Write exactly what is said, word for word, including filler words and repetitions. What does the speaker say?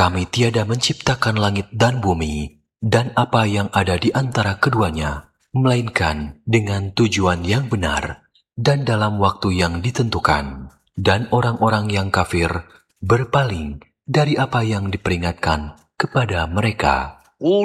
Kami tiada menciptakan langit dan bumi, dan apa yang ada di antara keduanya, melainkan dengan tujuan yang benar, dan dalam waktu yang ditentukan. Dan orang-orang yang kafir berpaling dari apa yang diperingatkan kepada mereka.